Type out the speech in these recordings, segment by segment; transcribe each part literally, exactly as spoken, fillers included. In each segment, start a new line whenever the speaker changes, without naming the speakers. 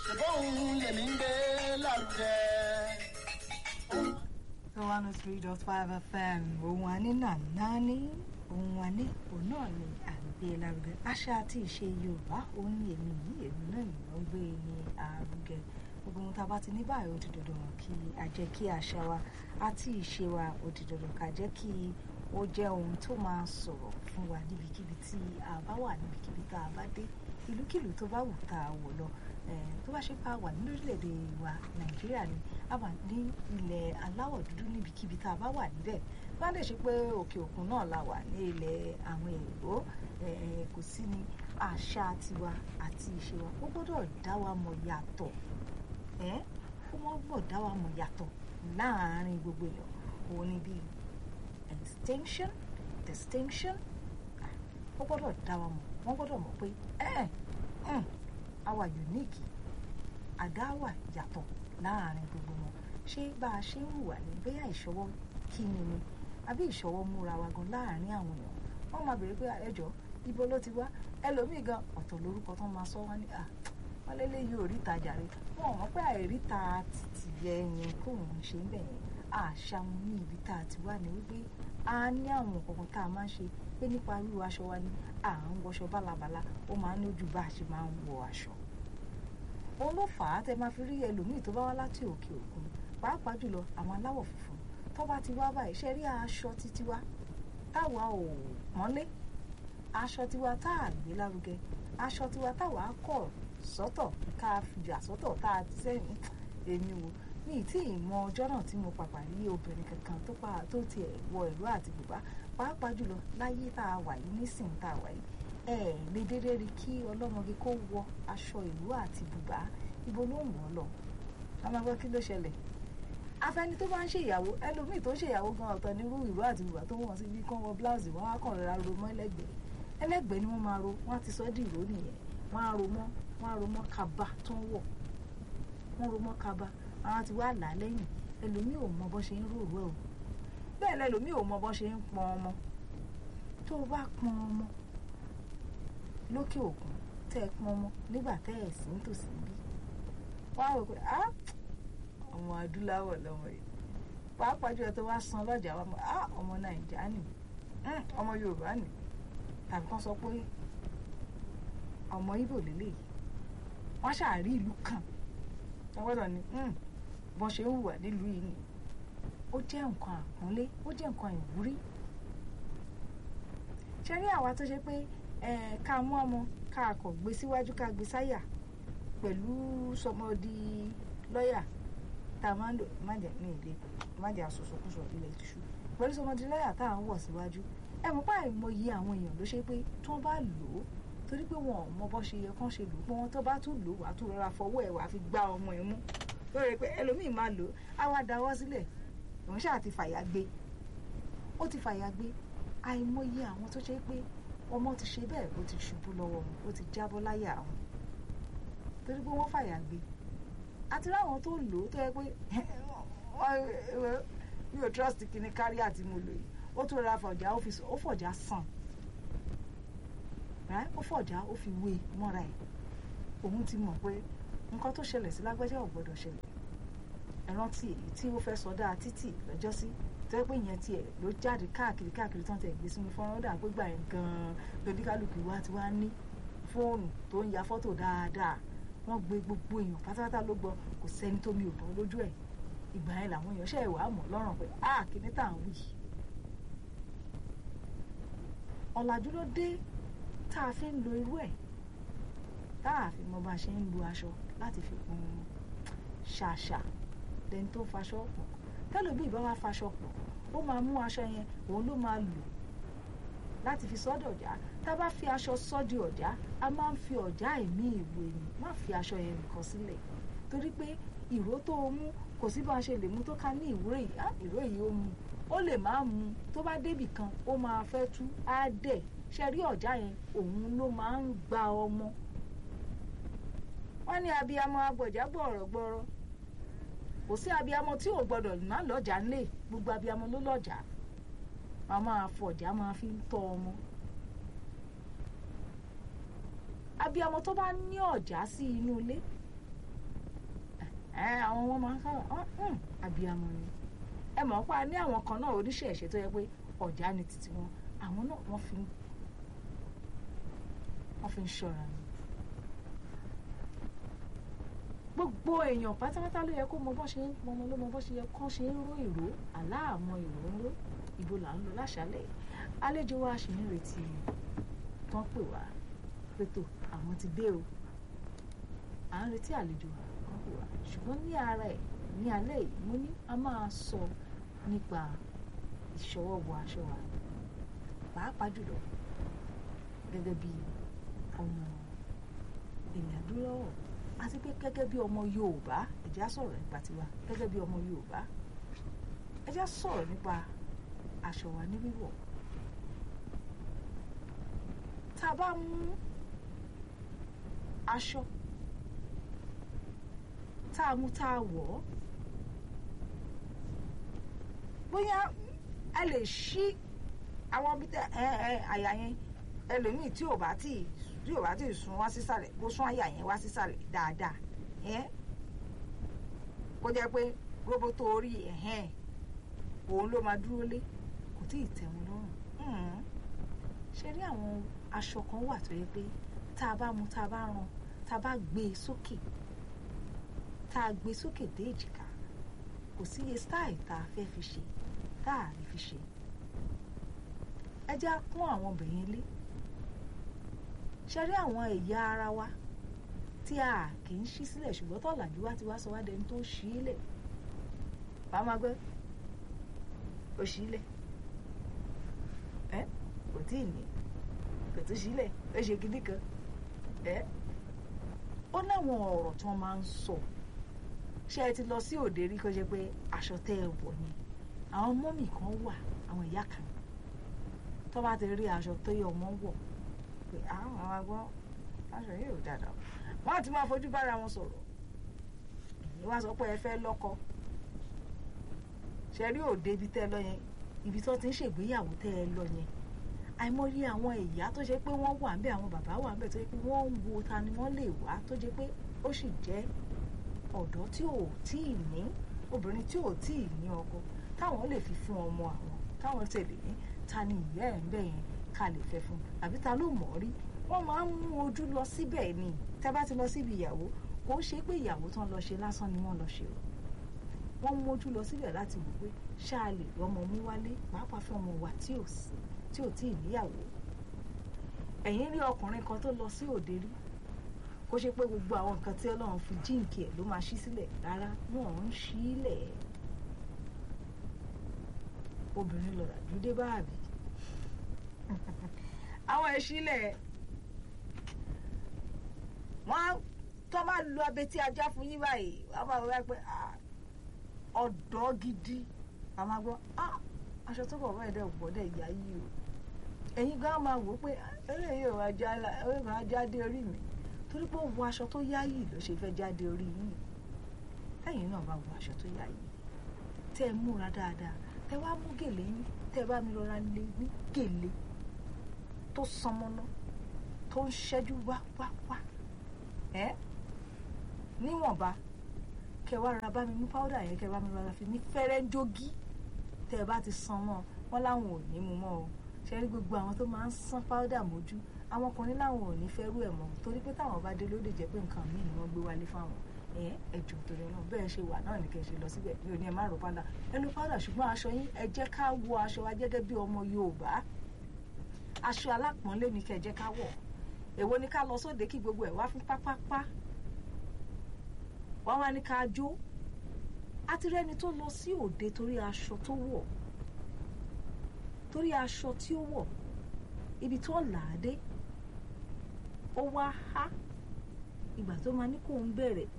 ṣùgbọ́n lèmi ń gbé lárugẹ.
So one oh three dot five F M ohun àní nàná ní ohun àní òun náà ni à ń gbé lárugẹ. Àṣà àti ìṣe Yorùbá òun ni èmi yìí èmi náà ni wọ́n gbé ní àrùgẹ. Gbogbo ohun tá a bá ti ní báyìí ó di dandan kí a jẹ́ kí àṣà wa àti ìṣe wa ó di dandan ká jẹ́ kí ó jẹ́ ohun tó máa sọ̀rọ̀ fún wa níbikíbi tí a bá wà níbikíbi tá a bá dé ìlúkìlú tó bá wù tá a wọ̀ lọ. Tó bá ṣe pa wà ní orílẹ̀-èdè wa Nàìjíríà ni a wà ní ilẹ̀ aláwọ̀ dúdú níbikíbi tá a bá wà níbẹ̀ bá lè ṣe pé òkè òkun náà la wà ní ilẹ̀ àwọn èèbó kò sí ní àṣà tiwa àti ìṣe wa ó gbọ́dọ̀ dá wa mọ̀ yàtọ̀ ó gbọ́dọ̀ dá wa mọ̀ yàtọ̀ láàárín gbogbo èèyàn òun ni bíi distinction distinction ó gbọ́dọ̀ dá wa mọ̀ wọ́n gbọ́dọ̀ mọ̀ pé ẹ̀ ẹ̀ àwa unique àdá wà yàtọ̀ láàárín gbogbo wọn ṣé bá a ṣe ń hùwà ní bóyá ìṣọwọ́ kíni ni àbí ìṣọwọ́ múra wa gan láàárín àwọn èèyàn wọ́n máa béèrè pé ẹjọ́ ibo ló ti wá ẹlòmíì gan ọ̀tọ̀ lórúkọ tó máa sọ wọ́n ní à wọ́n lélẹ́ yìí ò ríta jàre wọ́n mọ̀ pé àìríta títì yẹn kóun ṣe ń bẹ̀ yẹn àṣà wọn ní ibi tá a ti wá ní wípé a ní àwọn kankan tá a máa ń ṣe pé nípa wíwọ aṣọ wa ni à ń wọṣọ bálabàla ó máa ń lójú bá a ṣe máa ń wọ aṣọ òun ló fà á tẹ máa fi rí ẹlòmíì tó bá wá láti òkè òkun pàápàá jùlọ àwọn aláwọ̀ funfun tó bá ti wá báyìí ṣe rí aṣọ títí wa táwa ò mọ́lé aṣọ tiwa tá a gbé lárugẹ aṣọ tiwa táwa kọ̀ sọ́tọ̀ ká fìjà sọ́tọ̀ tá a ti sẹ́yìn èmi wò ní tí ìmọ̀ ọjọ́ náà tí mo pàpà rí obìnrin kankan tó pa tó tiẹ̀ wọ ìlú àti bùbá pàápàá jùlọ láyé tá a wà yìí nísìnyí tá a wà yìí ẹ lè dédé rí kí ọlọ́mọge kó wọ aṣọ ìlú àti bùbá ibo ló ń wọ̀ lọ a máa gbọ́ kí ló ṣẹlẹ̀ afẹ́ni tó bá ń ṣe ìyàwó ẹlòmíì tó ń ṣe ìyàwó gan ọ̀tọ̀ nírú ìlú àti bùbá tó wọ́n sí bí kán wọ bláùsì wọ́n á kàn rọra ro mọ́ ẹlẹ́gbẹ̀ẹ́ ẹlẹ́gbẹ̀ẹ́ ni wọ́n máa ro wọ́n á ti sọ ọ́ dìrò nìyẹn wọ́n á ro mọ́ wọ́n á ro mọ́ kaba tó ń wọ̀ wọ́n ro mọ́ kaba àwọn ti wá là lẹ́yìn ẹlòmíì ò mọ bọ́ ṣe ń rò rẹ̀ o bẹ́ẹ̀ lẹ́lòmíì ò mọ bọ́ ṣe ń pọn ọmọ tó o bá pọn ọmọ lókè òkun tẹ́ ẹ pọn ọmọ nígbà tẹ́ ẹ sí nítòsí bí wọ́n á wò pé ah ọmọ adúláwọ̀ lọ́mọ yìí pàápàá jùlọ tó wá san lọ́jà wa mọ́ ah ọmọ nàìjíríà nì ọmọ yorùbá nì tàbí kan sọ pé ọmọ ibo lélẹ́yìí wọ́n ṣàárí ìlú kan wọ́n gbọ́dọ̀ ní bọ́n ṣe ń hùwà nílùú yìí ni ó jẹ́ nǹkan àpọ́nlé ó jẹ́ nǹkan ìwúrí ṣe rí àwa tó ṣe pé ká mú ọmọ ká kọ̀ gbé síwájú ká gbé sáyà pẹ̀lú sọmọdì lọ́yà tá a máa ń lò má jẹ́ ní ilé má jẹ́ àsọsọkúsọ ilẹ̀ ìtìṣú pẹ̀lú sọmọdì lọ́yà tá à ń wọ̀ síwájú ẹ mọ̀ pé àìmọye àwọn èèyàn ló ṣe pé tí wọ́n bá lò ó torí pé wọn ò mọ bó ṣe yẹ kán ṣe lò ó pé wọn tó bá tún lò wá tún rọra fọwọ́ ẹ̀ wá fi gbá ọmọ ẹ̀ mú lórí pé ẹlòmíì máa lò ó á wá dáwọ́ sílẹ̀ òun ṣáà ti fàyà gbé ó ti fàyà gbé àìmọye àwọn tó ṣe pé ọmọ ti ṣe bẹ́ẹ̀ ó ti ṣubú lọ́wọ́ wọn ó ti jábọ́ láyà wọn torí pé wọ́n fàyà gbé àti láwọn tó lò ó tó yẹ pé mi ò trust kìíní kárí àti mo lò yìí ó tún rọra fọ̀jà ó fọ̀jà sàn ó fọ̀jà ó fi wé mọ́ra ẹ̀ òun ti mọ̀ pé nǹkan tó ṣẹlẹ̀ sí lágbájá ò gbọ́dọ̀ ṣẹlẹ̀ ẹ̀rántí èyí tí ó fẹ́ sọdá títì lọ́jọ́ sí tó yẹ pé ìyẹn tiẹ̀ ló jáde káàkiri káàkiri tán tẹ̀ gbé sínú fọ́nrán dà pé gbà yẹn gan-an lóníkálùkù wa ti wá ní fóònù tó ń ya fọ́tò dáadáa wọ́n gbé gbogbo èèyàn pátápátá ló gbọ́ kò sẹ́ni tó mi ò bọ́ lójú ẹ̀ ìgbà yẹn làwọn èèyàn ṣe ìwà mọ̀ lọ́rùn pé ah kíní tá à ń wí ọ̀làjú ló dé tá a fi ń lo irú ẹ̀ tá a fi mọ bá a ṣe ń lo aṣọ láti fi pọn ṣàṣà lẹni tó faṣọ pọ̀ tẹ́lómi ìbá wa faṣọ pọ̀ ó máa mú aṣọ yẹn òun ló máa lò láti fi sọ́dọ̀ ọ̀já tá a bá fi aṣọ sọ́dí ọ̀já a máa ń fi ọ̀já ẹ̀mí ìwé ni má fi aṣọ yẹn nìkan sílẹ̀ torí pé ìró tó o mú kò sí bá a ṣe lè mú tó ká ní ìwúrẹ́ yìí á ìró yìí ó mu ó lè má mu tó bá débì kan ó máa fẹ́ tú á dẹ̀ ṣe rí ọ̀já yẹn òun ló máa ń gba ọmọ wọ́n ní abiyamọ agbọ̀já gbọ̀rọ̀gbọ̀rọ̀ kò sí abiyamọ tí ò gbọdọ̀ má lọ́jà ńlẹ̀ gbogbo abiyamọ ló lọ́jà máa máa fọ̀jà máa fi ń tọ́ ọmọ abiyamọ tó bá ní ọ̀já sí inú ilé àwọn wọn máa ń sọ̀rọ̀ abiyamọ ni ẹ mọ̀ pa ní àwọn kan náà oníṣẹ́ ẹ̀ṣẹ̀ tó yẹ pé ọ̀já ni títí wọn àwọn náà wọ́n fi wọ́n fi ń ṣọ́ra ni gbogbo èèyàn pátápátá ló yẹ kó mọ bó ṣe ń pọnmọ ló mọ bó ṣe yẹ kó ṣe ń ró ìró aláàmọ ìró ń ró ìbò là ń lọ láṣálẹ́ àlejò wa ṣì ń retí tán pè wá pé tó àwọn ti dé o à ń retí àlejò wa tán pè wá ṣùgbọ́n ní ara ẹ̀ ní alẹ́ yìí mo ní a máa sọ nípa ìṣọwọ́wọ aṣọ wa pàápàá jùlọ gẹ́gẹ́ bí ọmọ ilẹ̀ adúláwọ̀ àti pé gẹ́gẹ́ bí ọmọ Yorùbá ẹ jẹ́ á sọ̀rọ̀ nípa tiwa gẹ́gẹ́ bí ọmọ Yorùbá ẹ jẹ́ á sọ̀rọ̀ nípa aṣọ wa ní wíwọ̀ tá a bá mú aṣọ tá a mú tá a wọ̀ ọ́ bóyá ẹ lè ṣí àwọn bí tẹ ẹ ẹ àyà yẹn ẹlòmíì tí ò bá tí tí ò bá tí sún wá sísàlẹ̀ kó sún àyà yẹn wá sísàlẹ̀ dáadáa ẹ kó jẹ́ pé róbótó orí ẹ̀hẹ́n òun ló máa dúró lé kò tí ì tẹ̀ wọ́n lọ́rùn ṣe rí àwọn aṣọ kan wà tó yẹ pé tá a bá mú tá a bá rán tá a bá gbé e sókè tá a gbé e sókè dé èjìká kò sí iye style tá a fẹ́ fi ṣe tá a rí fi ṣe ẹ já kún àwọn obìnrin lé ṣe rí àwọn ẹ̀yà ara wa tí a kì í ṣí sílẹ̀ ṣùgbọ́n tọ́làjú wa ti wá sọ wá dẹni tó ṣí ilẹ̀ bá máa gbé ó ṣí ilẹ̀ ẹ kò tí ì ní kò tó ṣí ilẹ̀ ó ṣe gidi kan ẹ ó láwọn ọ̀rọ̀ tí wọ́n máa ń sọ ṣé ẹ ti lọ sí òde rí kó ṣe pé aṣọ tẹ́ ẹ wọ̀ ni àwọn mọ́mì kan wà àwọn ìyá kan tó bá ti rí aṣọ tó yẹ ọmọ wọ̀ pé àwọn agbọ́n aṣọ yìí ò dáadáa wọ́n á ti máa fojú bára wọn sọ̀rọ̀ èyí wá sọ pé ẹ fẹ́ lọ́kọ ṣe rí òde ibi tẹ́ ẹ lọ yẹn ibi tó ti ń ṣègbéyàwó tẹ́ ẹ lọ yẹn àìmọye àwọn ìyá tó ṣe pé wọ́n wà ń bẹ̀ àwọn bàbá wà ń bẹ̀ tó ṣe pé wọ́n ń wo ta ni wọ́n lè wá tó ṣe pé ó sì jẹ́ ọ̀dọ́ tí ò tí ì ní obìnrin tí ò tí ì ní ọkọ táwọn lè fi fún ọmọ àwọn táwọn tẹ̀lé ní ta ni ìyá ẹ̀ ń bẹ̀ yẹn ká lè fẹ́ fún àbí ta ló mọ̀ rí wọ́n máa ń mú ojú lọ síbẹ̀ ni tẹ́ bá ti lọ síbi ìyàwó kò ń ṣe pé ìyàwó tán lọ ṣe lásán ni wọ́n lọ ṣe o wọ́n mú ojú lọ síbẹ̀ láti wò pé ṣáà lè rọ́mọ mú wálé pàápàá fún ọmọ wa tí ò sí tí ò tí ì níyàwó ẹ̀yin rí ọkùnrin kan tó lọ sí òde rí kó ṣe pé gbogbo àwọn nǹkan tí Ọlọ́run fi jíǹkì ẹ̀ ló máa ṣí sílẹ̀ rárá wọ́n ń ṣí ilẹ̀ obìnrin lọ rà dúdé báàbí àwọn ẹ̀ṣílẹ̀ wọ́n tó máa lu abetí ajá fún yín báyìí wọ́n máa wọ́n pé ọ̀dọ́ gidi àwọn máa gbọ́ aṣọ tó bọ̀ báyìí dẹ̀ bọ̀ dẹ̀ yá yìí o ẹ̀yin gan máa wò ó pé eléyìí ò máa jáde orí mi torí pé ó wọ aṣọ tó yá yìí ló ṣe fẹ́ jáde orí yìí lẹ́yìn náà bá wọ aṣọ tó yá yìí tẹ́ ẹ múra dáadáa tẹ́ wá mú gèlè yín tẹ́ ẹ bá mi rọra lé ní gèlè tó sanmọ́nà tó ń ṣẹ́jú wá wá wá ẹ́ níwọ̀nba kẹ́ wá rárá bá mi mú páúdà yẹn kẹ́ bá mi rárá fi ní fẹ́rẹ́ jógí tẹ́ ẹ bá ti san mọ́ wọn láwọn ò ní mú mọ́ o ṣe rí gbogbo àwọn tó máa ń san páúdà mójú àwọn ọkùnrin láwọn ò ní fẹ́rú ẹ̀ mọ́ torí pé táwọn bá dé ló lè jẹ́ pé nǹkan míì ni wọ́n gbé wálé fáwọn ẹ̀ ẹ̀jọ̀ torí náà bẹ́ẹ̀ ṣe wà náà ní kẹ́ ṣe lọ síbẹ̀ bí o ní ẹ má rò páúdà ẹ lo páúdà ṣùgbọ́n aṣọ yín ẹ jẹ́ ká wọ aṣọ wa gẹ́gẹ́ bí ọmọ Yorùbá aṣọ alápọ̀nlé ni kẹ́ jẹ́ ká wọ̀ èwo ni ká lọ sóde kí gbogbo ẹ̀ wá fún pápápá wá wá ní ká jó àti rẹ́ni tó lọ sí òde torí aṣọ tó wọ̀ torí aṣọ tí ó wọ̀ ibi tó là á dé ó wá há ìgbà tó máa ní kó ń bẹ̀rẹ̀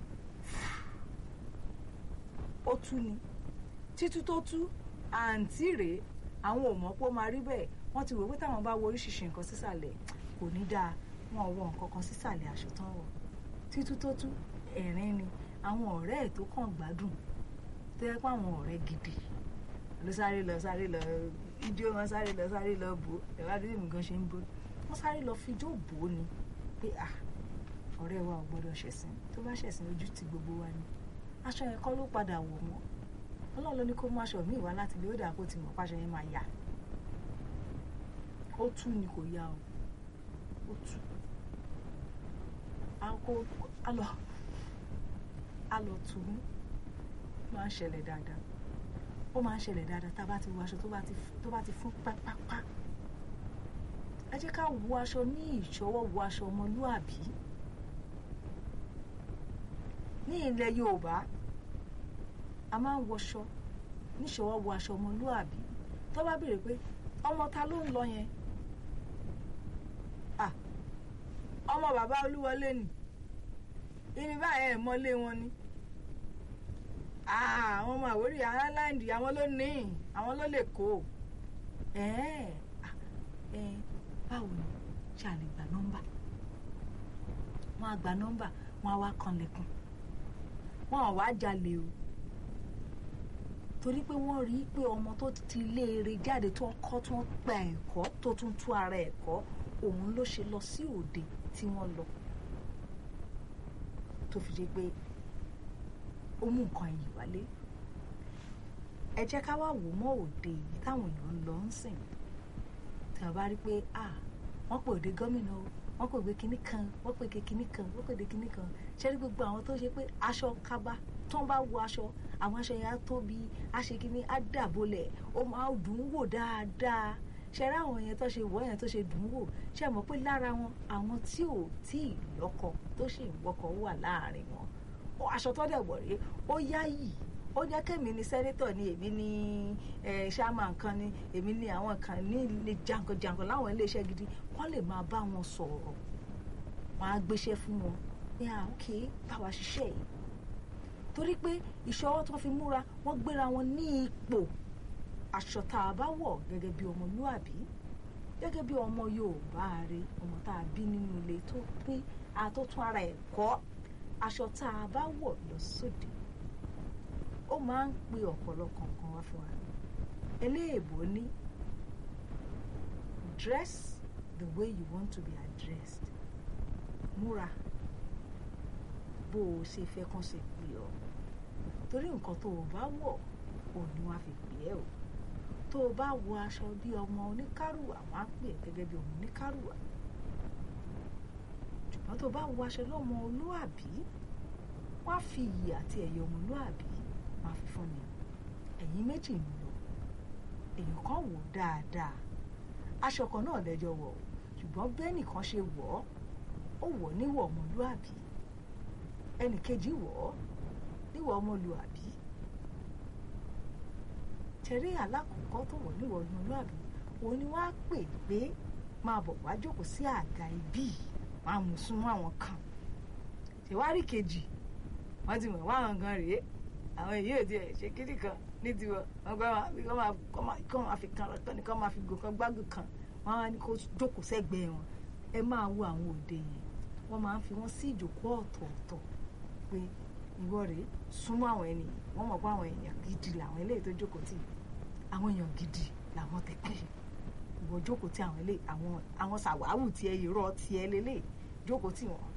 ó tú ni títú tó tú àǹtí rèé àwọn ò mọ̀ pé ó máa rí bẹ́ẹ̀ wọ́n ti wò pé táwọn bá wọ oríṣiríṣi nǹkan sísàlẹ̀ kò ní dáa wọn ò wọ nǹkan kan sísàlẹ̀ aṣọ tán wọ̀ títú tó tú ẹ̀rín ni àwọn ọ̀rẹ́ ẹ̀ tó kàn gbádùn tó yẹ pé àwọn ọ̀rẹ́ gidi ló sáré lọ sáré lọ ìdí wọn sáré lọ sáré lọ bò ìwádìí mi gan ṣe ń bò wọn sáré lọ fi jó bò ó ni pé à ọ̀rẹ́ wa ò gbọ́dọ̀ ṣẹ̀sìn tó bá ṣẹ̀sìn ojú ti gbogbo wa ni aṣọ yẹn kọ́ ló padà wọ̀ mọ́ ọlọ́run ló ní kó mú aṣọ míì wá láti ilé ó dà kó ti mọ̀ pàṣẹ yẹn máa yà ó tú ni kò yá o ó tú akó alọ alọ tù ú máa ń ṣẹlẹ̀ dáadáa ó máa ń ṣẹlẹ̀ dáadáa tá a bá ti wọ aṣọ tó bá ti tó bá ti fún pápápá ẹ jẹ́ ká wọ aṣọ ní ìṣọwọ́ wọ aṣọ ọmọlúàbí ní ilẹ̀ Yorùbá a máa ń wọṣọ níṣọwọ́ wọ aṣọ ọmọlúàbí tó bá béèrè pé ọmọ ta ló ń lọ yẹn ah ọmọ bàbá Olúwọlé ni ibi báyẹn mọ́lé wọn ni àwọn ọmọ Àwórì aláìndì àwọn ló ní àwọn ló lè kó báwo ni ṣe à lè gba nọ́mbà wọn á gba nọ́mbà wọn á wá kanlẹ̀kùn wọn á wá jalè o torí pé wọ́n rí i pé ọmọ tó ti léèrè jáde tó kọ́ tó ń gba ẹ̀kọ́ tó tún tú ara ẹ̀kọ́ òun ló ṣe lọ sí òde tí wọ́n lọ tó fi jẹ́ pé ó mú nǹkan ẹ̀yìn wálé ẹ jẹ́ ká wá wò mọ́ òde yìí táwọn èèyàn ń lọ ń sìn tí a bá rí pé ah wọ́n pè òde gómìnà o wọ́n pè òde kinní kan wọ́n pè òde kinní kan wọ́n pè òde kinní kan ṣé rí gbogbo àwọn tó ṣe pé aṣọ kábá tó ń bá wọ aṣọ àwọn aṣọ yẹn á tóbi á ṣe kinní á dàbolẹ̀ ó máa dùn ún wò dáadáa ṣe rí àwọn yẹn tó ṣe wọ̀ yẹn tó ṣe dùn ún wò ṣe mọ̀ pé lára wọn àwọn tí ò tí ì lọ́kọ tó ṣì ń wọkọ wà láàrin wọn aṣọ tó dẹ̀ wọ̀ rí ó yáyì ó jẹ́ kémi ni sẹ́nétọ̀ ni èmi ni ṣáàmà kan ni èmi ni àwọn kan ní ilé jankan-jankan láwọn iléeṣẹ́ gidi wọ́n lè máa bá wọn sọ̀rọ̀ wọ́n á gbéṣẹ́ fún wọn ní àókè báwa ṣiṣẹ́ yìí torí pé ìṣọwọ́ tó fi múra wọ́n gbéra wọn ní ipò aṣọ tá a bá wọ̀ gẹ́gẹ́ bí ọmọlúàbí gẹ́gẹ́ bí ọmọ Yorùbá rẹ̀ ọmọ tá a bí nínú ilé tó pé àtótún ara ẹ̀ kọ́ aṣọ tá a bá wọ̀ lọ sóde ó máa ń pe ọ̀pọ̀lọpọ̀ nǹkan wá fún wa eléèbó ní dress the way you want to be addressed múra bó o ṣe fẹ́ kàn ṣe pè ọ́ torí nǹkan tó o bá wọ̀ ò ní wá fi pè ẹ́ o tó o bá wọ aṣọ bí ọmọ oníkárùwà wọ́n á pè ẹ́ gẹ́gẹ́ bí ọmọ oníkárùwà ṣùgbọ́n tó o bá wọ aṣọ lọ́mọ olúàbí wọ́n á fi iyì àti ẹ̀yẹ ọmọlúàbí máa fi fún mi ẹ̀yin méjì ń lọ èèyàn kan wò dáadáa aṣọ kan náà lẹ́jọ́ wọ̀ ṣùgbọ́n bẹ́ẹ̀ nìkan ṣe wọ̀ ọ́ ó wọ̀ níwọ̀ ọmọlúàbí ẹnì kejì wọ̀ ọ́ níwọ̀ ọmọlúàbí tẹ̀rí alákọ̀ọ́kọ́ tó wọ̀ níwọ̀ ọmọlúàbí òun ni wọ́n á pè pé máa bọ̀ wá jókòó sí àga ibí máa mú súnmọ́ àwọn kan ṣèwárí kejì wọ́n ti mọ̀ wá àwọn gan rèé àwọn èyí ò tiẹ̀ ṣe kíní kan ní tiwọn wọn gbọ́ máa kọ́ máa fi kan ọ̀tọ̀ ní kọ́ máa fi gòkan gbágùn kan wọ́n á ní kó jókòó sẹ́gbẹ̀ẹ́ wọn ẹ máa wo àwọn òde yẹn wọ́n máa ń fi wọ́n sí ìjókòó ọ̀tọ̀ọ̀tọ̀ pé ìwọ rèé súnmọ́ àwọn ènìyàn wọ́n mọ̀ pé àwọn èèyàn gidi làwọn eléyìí tó jókòó tì àwọn èèyàn gidi làwọn tẹ̀pẹ́ ìwọ jókòó tí àwọn eléyìí àwọn àwọn sàwáwù tiẹ̀ irọ́ tiẹ̀ lélẹ̀ jókòó tì wọ́n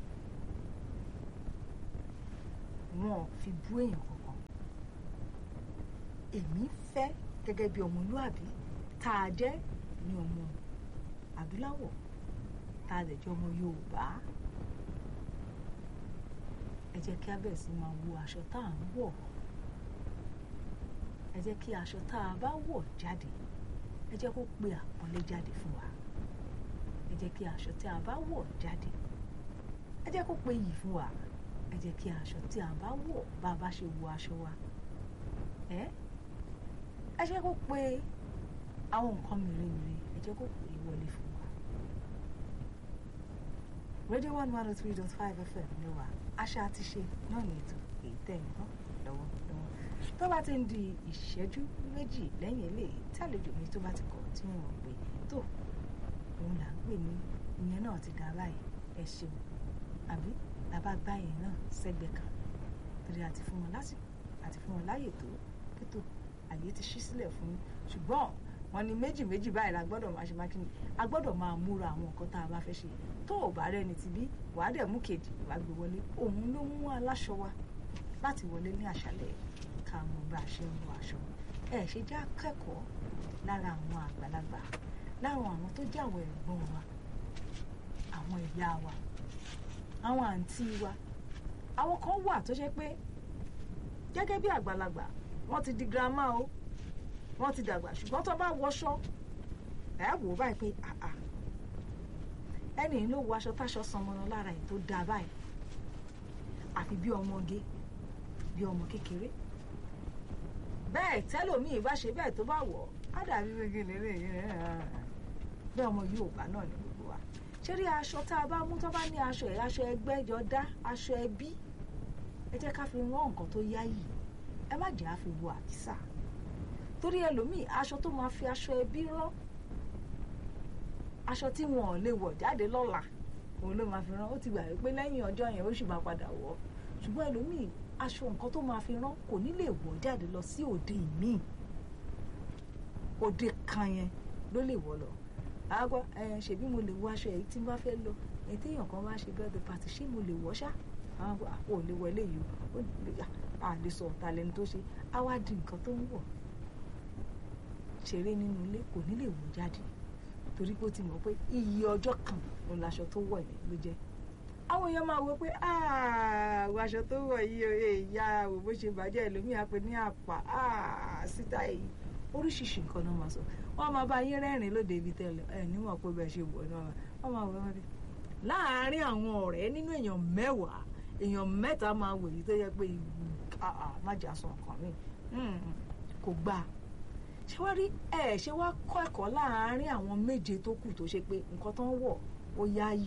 wọn fi bú èèyàn kankan èmi fẹ́ gẹ́gẹ́ bí ọmọlúàbí tá a jẹ́ ní ọmọ adúláwọ̀ tá a lè jẹ́ ọmọ Yorùbá ẹ jẹ́ kí a bẹ̀rẹ̀ sí máa wo aṣọ tá à ń wọ̀ ẹ jẹ́ kí aṣọ tá a bá wọ̀ jáde ẹ jẹ́ kó pe àpọ́nlé jáde fún wa ẹ jẹ́ kí aṣọ tí a bá wọ̀ jáde ẹ jẹ́ kó pe iyì fún wa ẹ jẹ́ kí aṣọ tí a bá wọ̀ bá a bá ṣe wọ aṣọ wa ẹ ẹ jẹ́ kó pe àwọn nǹkan mèremère ẹ jẹ́ kó pe wọlé fún wa. Radio one one oh three dot five F M ni wa àṣà àti ṣe náà ní ètò èyí tẹ̀ ń bọ́ lọ́wọ́lọ́wọ́ tó bá ti ń di ìṣẹ́jú méjì lẹ́yìn eléyìí tí àlejò mi tó bá ti kọ̀ tí wọ́n pè tó òun là ń pè ní ìyẹn náà ti dá báyìí ẹ ṣeun àbí bàbá gbá yẹn náà sẹ́gbẹ̀ẹ́ kan torí àti fún wọn lásìkò àti fún wọn láyè tó pétò àyè ti ṣí sílẹ̀ fún yín ṣùgbọ́n wọn ní méjì méjì báyìí la gbọ́dọ̀ máa ṣe máa kíni a gbọ́dọ̀ máa múra àwọn nǹkan tá a bá fẹ́ ṣe tó ò bá rẹni ti bí wàá dẹ̀ mú kejì wàá gbé wọlé òun ló mú aláṣọ wa láti wọlé ní àṣálẹ́ ká mọ bá a ṣe ń wọ aṣọ ẹ ṣe já kẹ́kọ̀ọ́ lára àwọn àgbàlagbà lára àwọn tó jẹ́ àwọn ẹ̀gbọ́n wa àwọn ìyá wa àwọn àǹtí wa àwọn kan wà tó ṣe pé gẹ́gẹ́ bí àgbàlagbà wọ́n ti di girama o wọ́n ti dàgbà ṣùgbọ́n tó bá wọṣọ ẹ̀ wò báyìí pé àà ẹni ló wọ aṣọ táṣọ sanmọ́nà lára ẹ̀ tó dáa báyìí àfi bí ọmọge bí ọmọ kékeré bẹ́ẹ̀ tẹ́lòmíì bá ṣe bẹ́ẹ̀ tó bá wọ̀ á dàbí gbégélé bẹ́ẹ̀ ọmọ Yorùbá náà ní gbogbo wa ṣé rí aṣọ tá a bá mú tó bá ní aṣọ ẹ̀ aṣọ ẹgbẹ́jọdá aṣọ ẹbí ẹ jẹ́ ká fi rán nǹkan tó yáyì ẹ má jẹ́ á fi wo àkísà torí ẹlòmíì aṣọ tó máa fi aṣọ ẹbí rán aṣọ tí wọn ò lè wọ̀ jáde lọ́la òun ló máa fi rán ó ti gbà pé lẹ́yìn ọjọ́ yẹn ó sì máa padà wọ̀ ṣùgbọ́n ẹlòmíì aṣọ nǹkan tó máa fi rán kò ní lè wọ̀ jáde lọ sí òde míì òde kan yẹn ló lè wọ̀ lọ àgbà ẹ ṣèbí mo lè wọ aṣọ èyí tí n bá fẹ́ lọ èyí téèyàn kan bá ṣe birthday party ṣé mo lè wọ̀ ṣá àwọn àpò ò lè wọ eléyìí ó à lè sọ ọ̀tá lẹni tó ṣe á wá di nǹkan tó ń wọ̀ ṣeré nínú ilé kò ní lè wọ̀ jáde torí pé ó ti mọ̀ pé iye ọjọ́ kan ló laṣọ tó wọ̀ yẹn ló jẹ́ àwọn èèyàn máa wọ pé àwọn aṣọ tó wọ̀ yìí ìyá wò bó ṣe bàjẹ́ ẹlòmíì á pè ní àpà síta èyí oríṣiríṣi nǹkan náà máa sọ wọ́n máa bá yín rẹ́rìn lóde ibi tẹ́lẹ̀ ẹ̀ níwọ̀n pé bẹ́ẹ̀ ṣe wọ̀ náà wọ́n máa wọ wọn bí láàárín àwọn ọ̀rẹ́ nínú èèyàn mẹ́wàá èèyàn mẹ́ta máa wò yìí tó yẹ pé má jà sọ nǹkan mi kò gbà ṣé wá rí ẹ ṣé wá kọ́ ẹ̀kọ́ láàárín àwọn méje tó kù tó ṣe pé nǹkan tó ń wọ̀ ó yáyì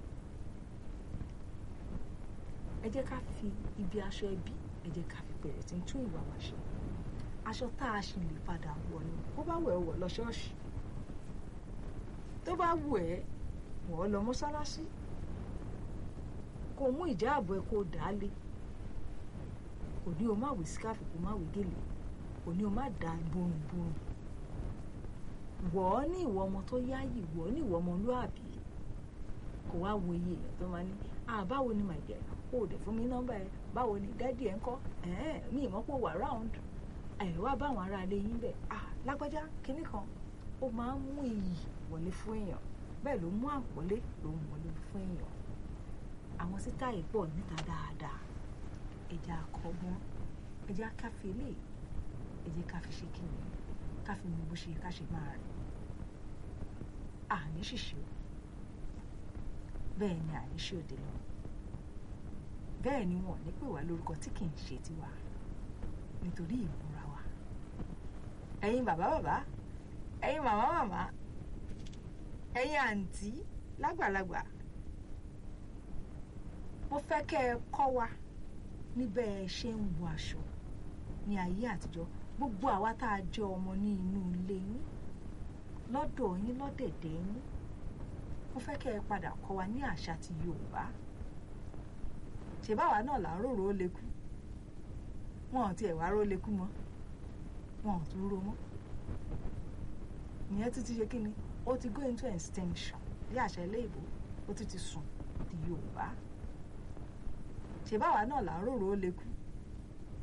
ẹ jẹ́ ká fi ibi aṣọ ẹbí ẹ jẹ́ ká fi bẹ̀rẹ̀ tí ń tún ìwà wa ṣe aṣọ tá a sì lè padà wọ̀ ni bó bá wù ẹ́ wọ̀ lọ ṣọ́ọ̀ṣì tó bá wù ẹ́ wọ̀ lọ mọ́sálásí kò mú ìjáàbò ẹ kó dà á lé kò ní o má wé síkáàfù kó má wé gèlè kò ní o má dà borùnborùn wọ̀ ọ́ ní ìwọ ọmọ tó yáyì wọ̀ ọ́ ní ìwọ ọmọlúàbí kò wá wo iye èèyàn tó máa ní à báwo ni màá jẹ kó o dẹ̀ fún mi nọ́mbà ẹ báwo ni dádì ẹ ń kọ́ ẹ̀ẹ́n mi ìmọ̀ pò wà round ẹ̀ wá báwọn ará ilé yín bẹ̀ à lágbájá kinní kan ó máa ń mú iyì wọlé fún èèyàn bẹ́ẹ̀ ló mú àpọ́nlé ló ń wọlé fún èèyàn àwọn sítáì pọ̀ níta dáadáa ẹja àkọ́gbọ́n ẹja káfí ilé ẹjẹ káfí ṣe kíni káfí mú bó ṣe ká ṣe máa rìn àní ṣìṣe bẹ́ẹ̀ ni àní ṣe òde lọ bẹ́ẹ̀ ni wọn ò ní pè wá lórúkọ tí kì í ṣe tiwa nítorí ìmúra wa ẹ̀yin bàbá bàbá ẹ̀yin màmá màmá ẹ̀yin àǹtí lágbàlagbà mo fẹ́ kẹ́ ẹ kọ́ wa níbẹ̀ ẹ ṣe ń wọ aṣọ ní ayé àtijọ́ gbogbo àwa tá a jẹ́ ọmọ ní inú ilé yín lọ́dọ̀ yín lọ́dẹ̀dẹ̀ yín mo fẹ́ kẹ́ ẹ padà kọ́ wa ní àṣà ti Yorùbá ṣe báwa náà là ń rorò ó lekú wọn ò tiẹ̀ wá ró lekú mọ́ wọn ò tún ró mọ́ ìyẹn tún ti ṣe kí ni ó ti go into extinction bí àṣà ilé ìbò ó tún ti sùn di Yorùbá ṣe báwa náà là ń rorò ó lekú